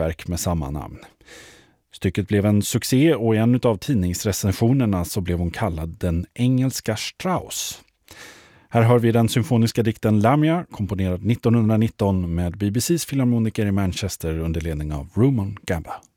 verk med samma namn. Stycket blev en succé och i en av tidningsrecensionerna så blev hon kallad den engelska Strauss. Här hör vi den symfoniska dikten Lamia, komponerad 1919 med BBCs filharmoniker i Manchester under ledning av Rumon Gamba.